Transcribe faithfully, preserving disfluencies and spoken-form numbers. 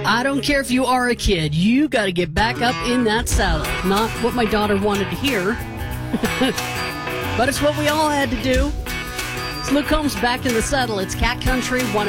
I don't care if you are a kid. You got to get back up in that saddle. Not what my daughter wanted to hear. But it's what we all had to do. It's Luke Combs back in the saddle. It's Cat Country one oh